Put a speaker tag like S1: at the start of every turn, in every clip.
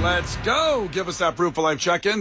S1: Let's go. Give us that proof of life check-in,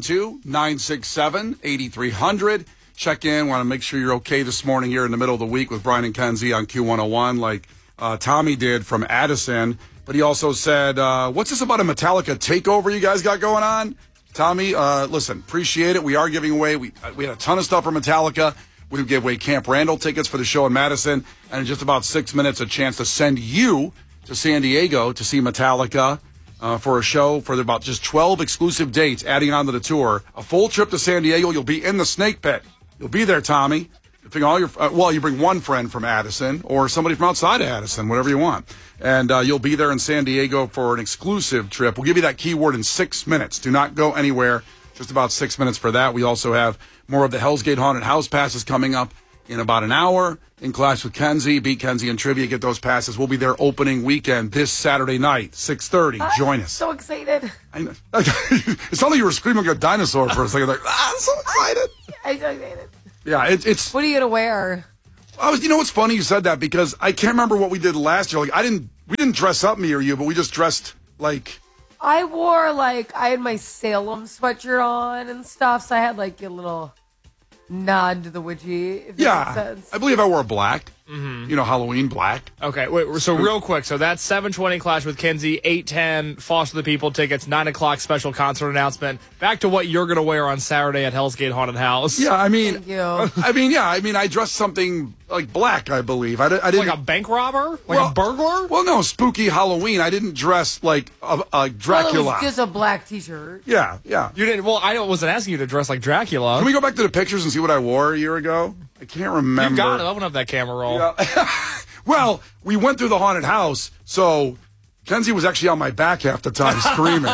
S1: 312-967-8300. Check in. Want to make sure you're okay this morning here in the middle of the week with Brian and Kenzie on Q101 like Tommy did from Addison. But he also said, what's this about a Metallica takeover you guys got going on? Tommy, listen, appreciate it. We are giving away, we had a ton of stuff for Metallica. We gave away Camp Randall tickets for the show in Madison. And in just about 6 minutes, a chance to send you to San Diego to see Metallica. For a show for about just 12 exclusive dates adding on to the tour. A full trip to San Diego. You'll be in the Snake Pit. You'll be there, Tommy. You bring all your you bring one friend from Addison or somebody from outside of Addison, whatever you want. And you'll be there in San Diego for an exclusive trip. We'll give you that keyword in 6 minutes. Do not go anywhere. Just about 6 minutes for that. We also have more of the Hell's Gate Haunted House passes coming up in about an hour. In Clash with Kenzie, beat Kenzie in trivia, get those passes. We'll be there opening weekend this Saturday night, 6:30. Join us.
S2: So excited.
S1: I know. It sounded like you were screaming like a dinosaur for a second. Like, I'm so excited.
S2: I'm so excited.
S1: Yeah, it's.
S2: What are you gonna wear?
S1: You know what's funny you said that because I can't remember what we did last year. Like we didn't dress up, me or you, but we just dressed like.
S2: I had my Salem sweatshirt on and stuff, so I had like a little nod to the witchy, if that makes sense.
S1: I believe I wore black. Mm-hmm. You know, Halloween black.
S3: Okay, wait, so real quick. So that's 7:20 Clash with Kenzie, 8:10 Foster the People tickets, 9 o'clock special concert announcement. Back to what you're going to wear on Saturday at Hell's Gate Haunted House.
S1: Yeah, I mean.
S2: Thank you.
S1: I dressed something like black, I believe. I didn't.
S3: Like a bank robber? Like a burglar?
S1: Well, no, spooky Halloween. I didn't dress like a Dracula.
S2: Well, it was just a black T-shirt.
S1: Yeah.
S3: You didn't. Well, I wasn't asking you to dress like Dracula.
S1: Can we go back to the pictures and see what I wore a year ago? I can't remember.
S3: You got it. Open up that camera roll.
S1: Yeah. Well, we went through the haunted house, so Kenzie was actually on my back half the time screaming.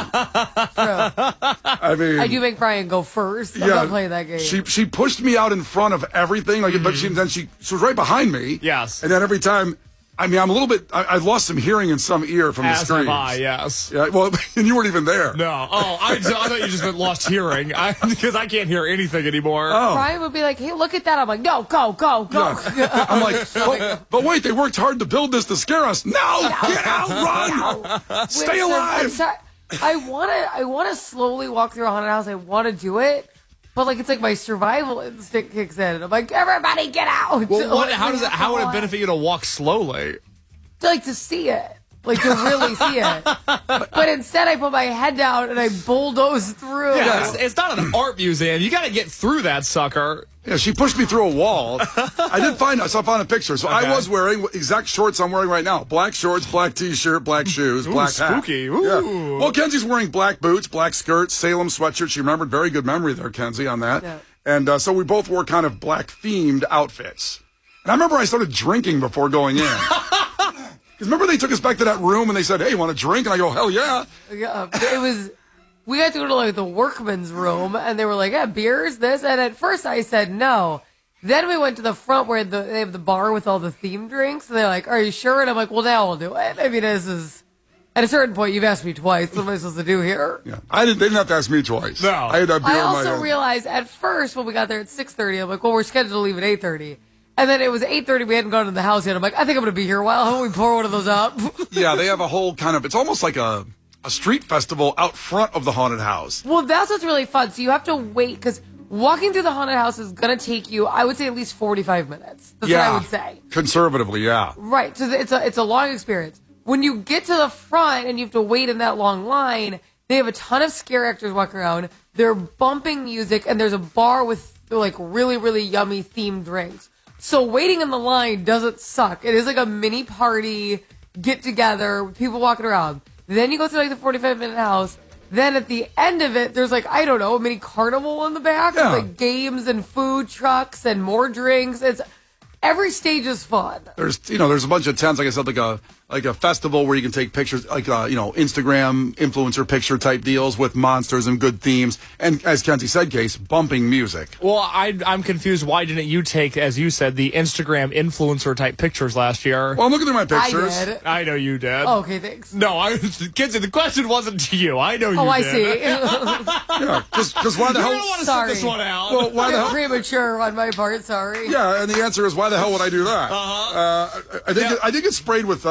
S1: I mean,
S2: I do make Brian go first. I'm not playing that game.
S1: She pushed me out in front of everything, but she was right behind me.
S3: Yes.
S1: And then every time, I'm a little bit. I lost some hearing in some ear from the screams.
S3: As have I, yes.
S1: Yeah. Well, and you weren't even there.
S3: No. Oh, I thought you just meant lost hearing because I can't hear anything anymore.
S1: Oh.
S2: Brian would be like, "Hey, look at that!" I'm like, "No, go."
S1: Yeah. I'm like, but wait, they worked hard to build this to scare us. No, get out, run, stay alive.
S2: I'm sorry. I wanna slowly walk through a haunted house. I want to do it. But it's like my survival instinct kicks in. And I'm like, everybody get out.
S3: Well, how would it benefit you to walk slowly?
S2: To see it. To really see it. But instead I put my head down and I bulldoze through.
S3: Yeah, it's not an art museum. You got to get through that sucker.
S1: Yeah, she pushed me through a wall. I found a picture. So okay. I was wearing exact shorts I'm wearing right now. Black shorts, black T-shirt, black shoes, black hat.
S3: Spooky. Ooh.
S1: Yeah. Well, Kenzie's wearing black boots, black skirt, Salem sweatshirt. She remembered. Very good memory there, Kenzie, on that. Yeah. And so we both wore kind of black-themed outfits. And I remember I started drinking before going in. Because remember they took us back to that room and they said, hey, you want a drink? And I go, hell yeah.
S2: Yeah, it was... We got to go to the workman's room, and they were like, yeah, beers, this. And at first I said no. Then we went to the front where they have the bar with all the themed drinks, and they're like, are you sure? And I'm like, well, now we'll do it. I mean, this is... At a certain point, you've asked me twice. What am I supposed to do here?
S1: Yeah, they didn't have to ask me twice.
S3: No.
S1: I had that beer
S2: I
S1: in my
S2: also
S1: hand.
S2: realized at first when we got there at 6:30, I'm like, well, we're scheduled to leave at 8:30. And then it was 8:30, we hadn't gone to the house yet. I'm like, I think I'm going to be here a while. How about we pour one of those up?
S1: Yeah, they have a whole kind of... It's almost like a street festival out front of the haunted house.
S2: Well, that's what's really fun. So you have to wait, because walking through the haunted house is going to take you, I would say, at least 45 minutes. That's what I would say.
S1: Conservatively, yeah.
S2: Right. So it's a long experience. When you get to the front and you have to wait in that long line, they have a ton of scare actors walking around. They're bumping music, and there's a bar with really, really yummy themed drinks. So waiting in the line doesn't suck. It is like a mini party, get together, people walking around. Then you go through the 45-minute house. Then at the end of it, there's I don't know, a mini carnival in the back.
S1: Yeah.
S2: With games and food trucks and more drinks. Every stage is fun.
S1: There's a bunch of tents, like I said, like a festival where you can take pictures, Instagram influencer picture type deals with monsters and good themes. And as Kenzie said, Case, bumping music.
S3: Well, I'm confused. Why didn't you take, as you said, the Instagram influencer type pictures last year?
S1: Well, I'm looking through my pictures.
S2: I did.
S3: I know you did.
S2: Oh, okay, thanks.
S3: No, Kenzie, the question wasn't to you. I know you did.
S2: Oh, I see.
S1: Yeah, because why the hell?
S3: You don't want to
S2: Sorry.
S3: sit this one out.
S1: Well, why the hell?
S2: Premature on my part, sorry.
S1: Yeah, and the answer is why the hell would I do that? I did get sprayed with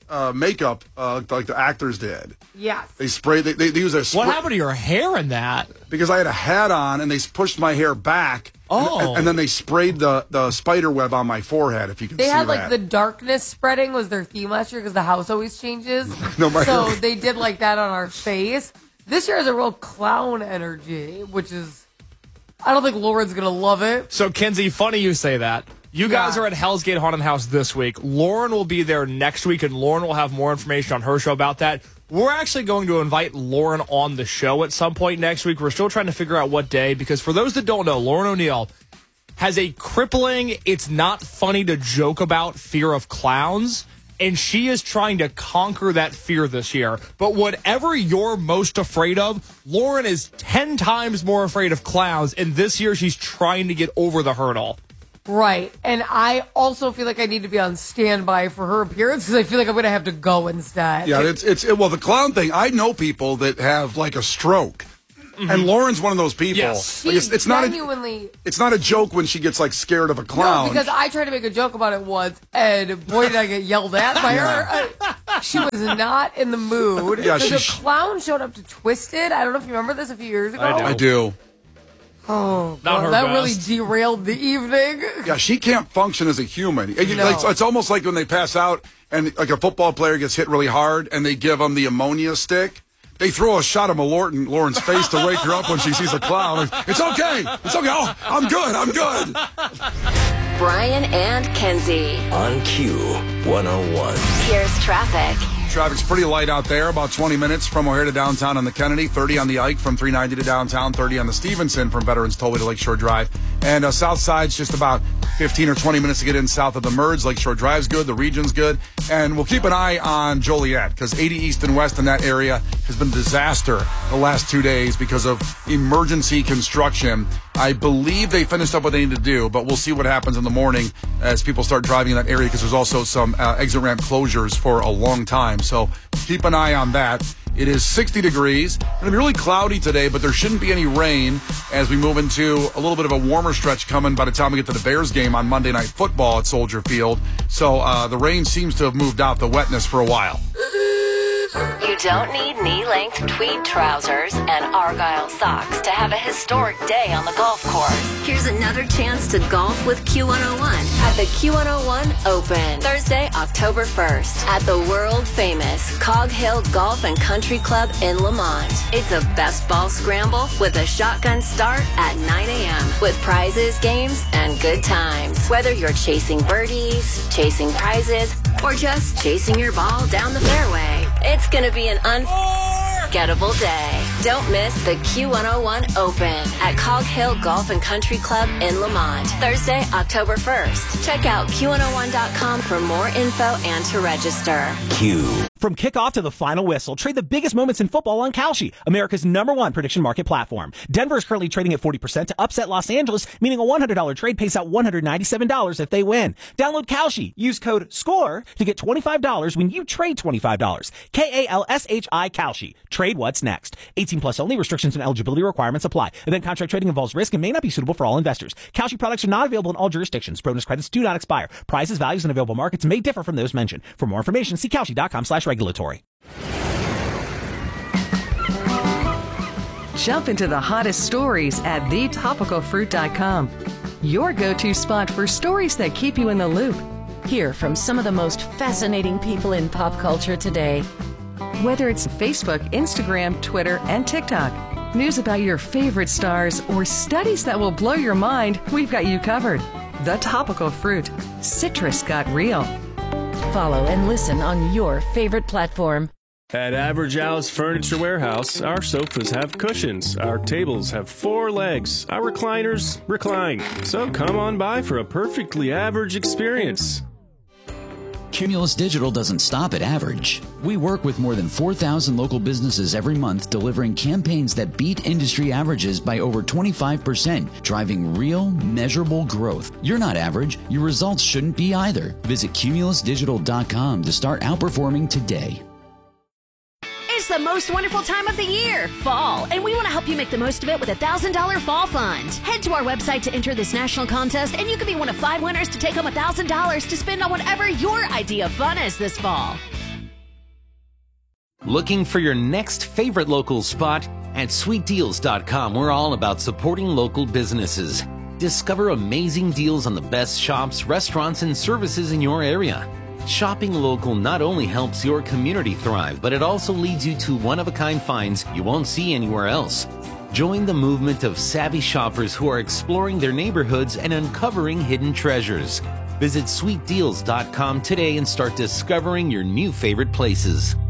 S1: makeup like the actors did.
S2: Yes.
S1: They sprayed. They use a spray.
S3: What happened to your hair in that?
S1: Because I had a hat on and they pushed my hair back.
S3: Oh.
S1: And then they sprayed the spider web on my forehead, if you can see that.
S2: They had the darkness spreading was their theme last year because the house always changes.
S1: No,
S2: so they did like that on our face. This year has a real clown energy, which is, I don't think Lauren's going to love it.
S3: So, Kenzie, funny you say that. You guys are at Hell's Gate Haunted House this week. Lauren will be there next week, and Lauren will have more information on her show about that. We're actually going to invite Lauren on the show at some point next week. We're still trying to figure out what day, because for those that don't know, Lauren O'Neill has a crippling, it's not funny to joke about fear of clowns, and she is trying to conquer that fear this year. But whatever you're most afraid of, Lauren is 10 times more afraid of clowns, and this year she's trying to get over the hurdle.
S2: Right. And I also feel like I need to be on standby for her appearance because I feel like I'm going to have to go instead.
S1: Yeah, well, the clown thing, I know people that have like a stroke. Mm-hmm. And Lauren's one of those people.
S2: Yes.
S1: Like, it's not a joke when she gets like scared of a clown.
S2: No, because I tried to make a joke about it once, and boy, did I get yelled at by her. She was not in the mood.
S1: Yeah,
S2: a clown showed up to Twisted. I don't know if you remember this a few years ago.
S1: I do.
S2: Oh, God, that really derailed the evening.
S1: Yeah, she can't function as a human. It's almost like when they pass out and like a football player gets hit really hard and they give them the ammonia stick. They throw a shot of Malort in Lauren's face to wake her up when she sees a clown. It's okay. It's okay. Oh, I'm good.
S4: Brian and Kenzie
S5: on Q101.
S4: Here's traffic.
S1: Traffic's pretty light out there, about 20 minutes from O'Hare to downtown on the Kennedy, 30 on the Ike from 390 to downtown, 30 on the Stevenson from Veterans Tollway to Lakeshore Drive. And south side's just about 15 or 20 minutes to get in south of the Merge. Lakeshore Drive's good, the region's good. And we'll keep an eye on Joliet because 80 east and west in that area has been a disaster the last 2 days because of emergency construction. I believe they finished up what they need to do, but we'll see what happens in the morning as people start driving in that area because there's also some exit ramp closures for a long time. So keep an eye on that. It is 60 degrees. It's going to be really cloudy today, but there shouldn't be any rain as we move into a little bit of a warmer stretch coming by the time we get to the Bears game on Monday Night Football at Soldier Field. So the rain seems to have moved out the wetness for a while.
S4: You don't need knee-length tweed trousers and Argyle socks to have a historic day on the golf course. Here's another chance to golf with Q101 at the Q101 Open, Thursday, October 1st at the world-famous Cog Hill Golf and Country Club in Lamont. It's a best ball scramble with a shotgun start at 9 a.m. with prizes, games, and good times. Whether you're chasing birdies, chasing prizes, or just chasing your ball down the fairway, it's going to be an unforgettable day. Don't miss the Q101 Open at Cog Hill Golf and Country Club in Lamont, Thursday, October 1st. Check out Q101.com for more info and to register.
S5: Q.
S6: From kickoff to the final whistle, trade the biggest moments in football on Kalshi, America's #1 prediction market platform. Denver is currently trading at 40% to upset Los Angeles, meaning a $100 trade pays out $197 if they win. Download Kalshi. Use code SCORE to get $25 when you trade $25. KALSHI Kalshi. Trade what's next. 18 plus only. Restrictions and eligibility requirements apply. Event contract trading involves risk and may not be suitable for all investors. Kalshi products are not available in all jurisdictions. Bonus credits do not expire. Prices, values, and available markets may differ from those mentioned. For more information, see Kalshi.com/regulatory.
S7: Jump into the hottest stories at thetopicalfruit.com. Your go-to spot for stories that keep you in the loop. Hear from some of the most fascinating people in pop culture today. Whether it's Facebook, Instagram, Twitter, and TikTok, news about your favorite stars, or studies that will blow your mind, we've got you covered. The Topical Fruit. Citrus got real. Follow and listen on your favorite platform.
S8: At Average House Furniture Warehouse, our sofas have cushions, our tables have 4 legs, our recliners recline. So come on by for a perfectly average experience.
S9: Cumulus Digital doesn't stop at average. We work with more than 4,000 local businesses every month, delivering campaigns that beat industry averages by over 25%, driving real, measurable growth. You're not average. Your results shouldn't be either. Visit cumulusdigital.com to start outperforming today.
S10: It's the most wonderful time of the year, fall, and we want to help you make the most of it with a $1,000 fall fund. Head to our website to enter this national contest, and you could be one of 5 winners to take home $1,000 to spend on whatever your idea of fun is this fall.
S11: Looking for your next favorite local spot? At sweetdeals.com, we're all about supporting local businesses. Discover amazing deals on the best shops, restaurants, and services in your area. Shopping local not only helps your community thrive, but it also leads you to one-of-a-kind finds you won't see anywhere else. Join the movement of savvy shoppers who are exploring their neighborhoods and uncovering hidden treasures. Visit sweetdeals.com today and start discovering your new favorite places.